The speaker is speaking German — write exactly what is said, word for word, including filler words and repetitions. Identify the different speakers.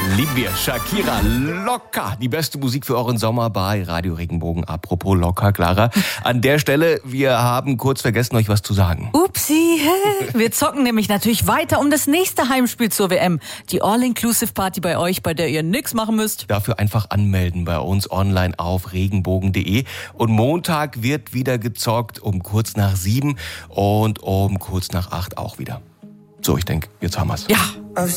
Speaker 1: Lieben wir. Shakira, locker. Die beste Musik für euren Sommer bei Radio Regenbogen. Apropos locker, Clara. An der Stelle, wir haben kurz vergessen, euch was zu sagen.
Speaker 2: Upsi. Wir zocken nämlich natürlich weiter um das nächste Heimspiel zur W M. Die All-Inclusive-Party bei euch, bei der ihr nichts machen müsst.
Speaker 1: Dafür einfach anmelden bei uns online auf regenbogen punkt de. Und Montag wird wieder gezockt um kurz nach sieben und um kurz nach acht auch wieder. So, ich denke, jetzt haben wir's.
Speaker 2: Ja.